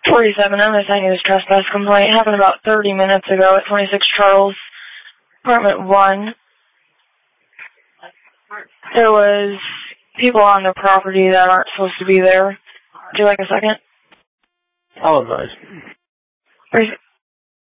47, I'm assigning this trespass complaint. It happened about 30 minutes ago at 26 Charles, apartment 1. There was people on the property that aren't supposed to be there. Would you like a second? I'll advise.